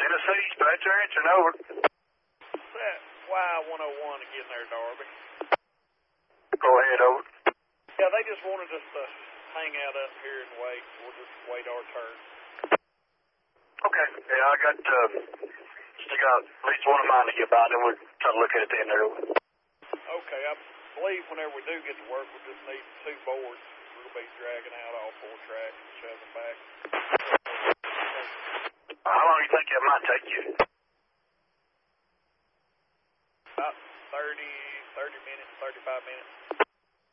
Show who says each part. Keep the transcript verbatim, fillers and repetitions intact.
Speaker 1: Tennessee, Spatcher Ranch and over.
Speaker 2: That Y one oh one again there, Darby.
Speaker 1: Go ahead, over.
Speaker 2: Yeah, they just wanted us to hang out up here and wait. We'll just wait our turn.
Speaker 1: Okay. Yeah, I got, uh, still got at least one of mine to get by, then we'll try to look at it then there.
Speaker 2: Okay, I believe whenever we do get to work, we'll just need two boards. We'll be dragging out all four tracks and shoving back.
Speaker 1: How long do you think that might take you?
Speaker 2: About thirty, thirty minutes, thirty-five minutes.